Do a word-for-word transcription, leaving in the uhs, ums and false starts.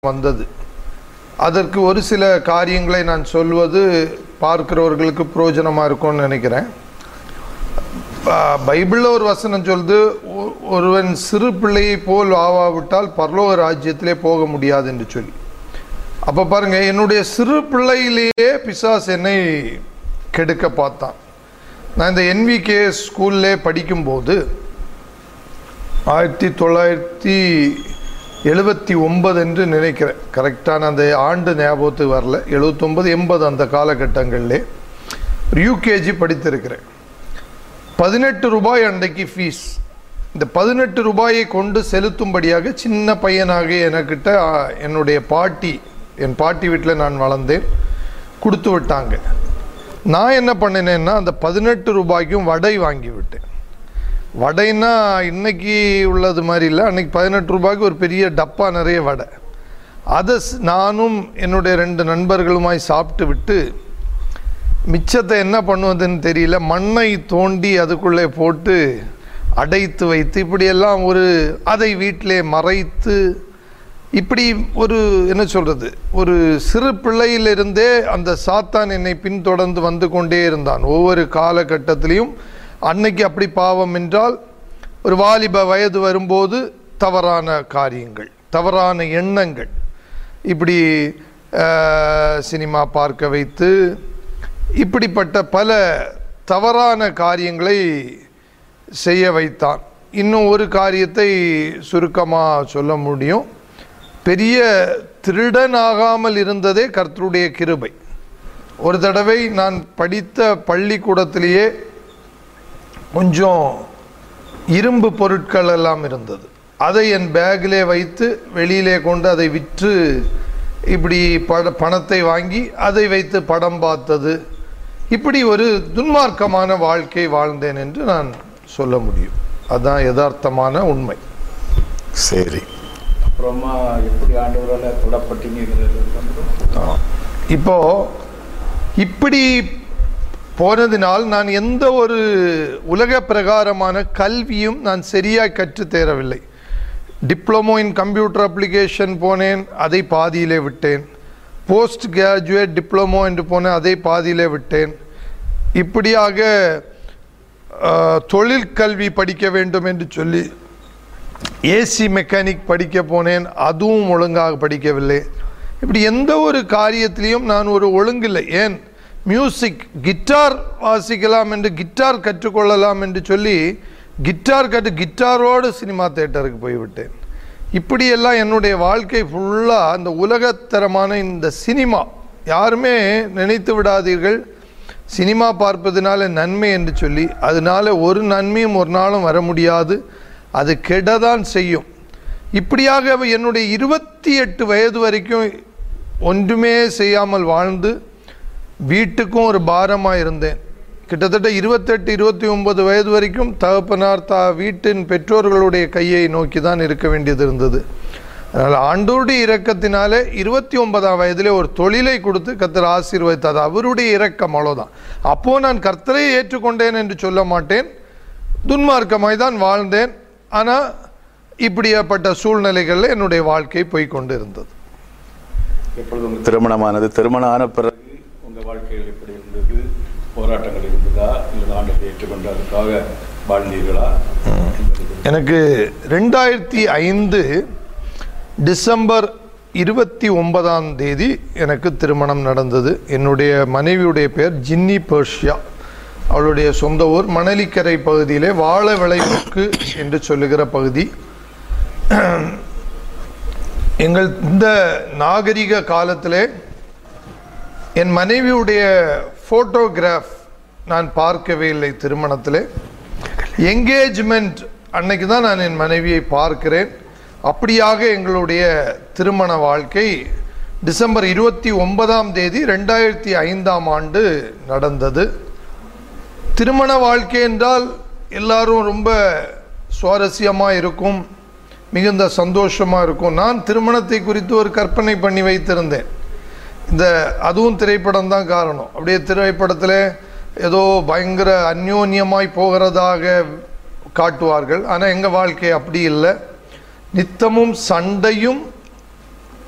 வந்தது. அதற்கு ஒரு சில காரியங்களை நான் சொல்வது பார்க்கிறவர்களுக்கு பிரயோஜனமாக இருக்கும்னு நினைக்கிறேன். பைபிளில் ஒரு வசனம் சொல்லுது, ஒருவன் சிறு பிள்ளையை போல் ஆவாவிட்டால் பரலோக ராஜ்யத்திலே போக முடியாது என்று சொல்லி. அப்போ பாருங்கள், என்னுடைய சிறு பிள்ளையிலேயே பிசாசு என்னை கெடுக்க பார்த்தான். நான் இந்த என்விகே ஸ்கூல்லே படிக்கும்போது ஆயிரத்தி தொள்ளாயிரத்தி எழுபத்தி ஒன்பது என்று நினைக்கிறேன், கரெக்டான அந்த ஆண்டு ஞாபகத்துக்கு வரல, எழுபத்தொம்பது எண்பது அந்த காலகட்டங்களிலே யூகேஜி படித்திருக்கிறேன். பதினெட்டு ரூபாய் அன்றைக்கு ஃபீஸ். இந்த பதினெட்டு ரூபாயை கொண்டு செலுத்தும்படியாக சின்ன பையனாக எனக்கிட்ட என்னுடைய பாட்டி, என் பாட்டி வீட்டில் நான் வளர்ந்தேன், கொடுத்து விட்டாங்க. நான் என்ன பண்ணினேன்னா, அந்த பதினெட்டு ரூபாய்க்கும் வடை வாங்கி விட்டேன். வடைன்னா இன்னைக்கு உள்ளது மாதிரி இல்லை, அன்றைக்கி பதினெட்டு ரூபாய்க்கு ஒரு பெரிய டப்பா நிறைய வடை. அதை நானும் என்னுடைய ரெண்டு நண்பர்களுமாய் சாப்பிட்டு விட்டு மிச்சத்தை என்ன பண்ணுவதுன்னு தெரியல, மண்ணை தோண்டி அதுக்குள்ளே போட்டு அடைத்து வைத்து இப்படியெல்லாம் ஒரு அதை வீட்டிலே மறைத்து இப்படி ஒரு என்ன சொல்கிறது, ஒரு சிறு பிள்ளையிலிருந்தே அந்த சாத்தான் என்னை பின்தொடர்ந்து வந்து கொண்டே இருந்தான். ஒவ்வொரு காலகட்டத்திலையும் அன்னைக்கு அப்படி பாவம் என்றால் ஒரு வாலிப வயது வரும்போது தவறான காரியங்கள், தவறான எண்ணங்கள், இப்படி சினிமா பார்க்க வைத்து இப்படிப்பட்ட பல தவறான காரியங்களை செய்ய வைத்தான். இன்னும் ஒரு காரியத்தை சுருக்கமாக சொல்ல முடியும், பெரிய திருடனாகாமல் இருந்ததே கர்த்தருடைய கிருபை. ஒரு தடவை நான் படித்த பள்ளிக்கூடத்திலேயே கொஞ்சம் இரும்பு பொருட்கள் எல்லாம் இருந்தது. அதை என் பேக்கிலே வைத்து வெளியிலே கொண்டு அதை விற்று இப்படி பட பணத்தை வாங்கி அதை வைத்து படம் பார்த்தது, இப்படி ஒரு துன்மார்க்கமான வாழ்க்கை வாழ்ந்தேன் என்று நான் சொல்ல முடியும். அதுதான் யதார்த்தமான உண்மை. சரி, அப்புறமா எப்படி ஆண்டவரால் தொடப்பட்டீங்கிறது இப்போ இப்படி போனதினால் நான் எந்த ஒரு உலக பிரகாரமான கல்வியும் நான் சரியாக கற்றுத்தேரவில்லை. டிப்ளமோ இன் கம்ப்யூட்டர் அப்ளிகேஷன் போனேன், அதை பாதியிலே விட்டேன். போஸ்ட் கிராஜுவேட் டிப்ளமோ என்று போனேன், அதை பாதியிலே விட்டேன். இப்படியாக தொழிற்கல்வி படிக்க வேண்டும் என்று சொல்லி ஏசி மெக்கானிக் படிக்க போனேன், அதுவும் ஒழுங்காக படிக்கவில்லை. இப்படி எந்த ஒரு காரியத்திலையும் நான் ஒரு ஒழுங்கில்லை. ஏன் மியூசிக், கிட்டார் வாசிக்கலாம் என்று கிட்டார் கற்றுக்கொள்ளலாம் என்று சொல்லி கிட்டார் கற்று கிட்டாரோடு சினிமா தேட்டருக்கு போய்விட்டேன். இப்படியெல்லாம் என்னுடைய வாழ்க்கை ஃபுல்லாக அந்த உலகத்தரமான இந்த சினிமா. யாருமே நினைத்து விடாதீர்கள் சினிமா பார்ப்பதனால நன்மை என்று சொல்லி, அதனால ஒரு நன்மையும் ஒரு நாளும் வர முடியாது, அது கெடதான் செய்யும். இப்படியாக என்னுடைய இருபத்தி எட்டு வயது வரைக்கும் ஒன்றுமே செய்யாமல் வாழ்ந்து வீட்டுக்கும் ஒரு பாரமாக இருந்தேன். கிட்டத்தட்ட இருபத்தெட்டு இருபத்தி ஒன்பது வயது வரைக்கும் தகப்பனார் தா வீட்டின் பெற்றோர்களுடைய கையை நோக்கி தான் இருக்க வேண்டியது இருந்தது. அதனால் ஆண்டோருடைய இரக்கத்தினாலே இருபத்தி ஒன்பதாம் வயதிலே ஒரு தொழிலை கொடுத்து கர்த்தர் ஆசீர்வதித்தார். அவருடைய இரக்கம், அவ்வளோதான். அப்போது நான் கர்த்தரை ஏற்றுக்கொண்டேன் என்று சொல்ல மாட்டேன், துன்மார்க்கமாய் தான் வாழ்ந்தேன். ஆனால் இப்படியாப்பட்ட சூழ்நிலைகளில் என்னுடைய வாழ்க்கை போய்கொண்டு இருந்தது. எப்பொழுது உங்கள் திருமணமானது, திருமணம் ஆன பிறகு உங்கள் வாழ்க்கையில் எப்படி இருந்தது? போராட்டங்கள் இருந்ததா, இல்லை ஆண்டவரை ஏற்றுக்கொண்டு அதுக்காக வாழ்ந்தீர்களா? எனக்கு ரெண்டாயிரத்தி ஐந்து டிசம்பர் இருபத்தி ஒன்பதாம் தேதி எனக்கு திருமணம் நடந்தது. என்னுடைய மனைவியுடைய பெயர் ஜின்னி பெர்ஷியா. அவளுடைய சொந்த ஊர் மணலிக்கரை பகுதியிலே வாழ விளைவுக்கு என்று சொல்லுகிற பகுதி. எங்கள் இந்த நாகரிக காலத்திலே என் மனைவியுடைய ஃபோட்டோகிராஃப் நான் பார்க்கவே இல்லை. திருமணத்தில் என்கேஜ்மெண்ட் அன்னைக்கு தான் நான் என் மனைவியை பார்க்கிறேன். அப்படியாக எங்களுடைய திருமண வாழ்க்கை டிசம்பர் இருபத்தி ஒன்பதாம் தேதி ரெண்டாயிரத்தி ஐந்தாம் ஆண்டு நடந்தது. திருமண வாழ்க்கை என்றால் எல்லாரும் ரொம்ப சுவாரஸ்யமாக இருக்கும், மிகுந்த சந்தோஷமாக இருக்கும். நான் திருமணத்தை குறித்து ஒரு கற்பனை பண்ணி வைத்திருந்தேன். இந்த அதுவும் திரைப்படம் தான் காரணம். அப்படியே திரைப்படத்தில் ஏதோ பயங்கர அந்யோன்யமாய் போகிறதாக காட்டுவார்கள். ஆனால் எங்கள் வாழ்க்கை அப்படி இல்லை. நித்தமும் சண்டையும்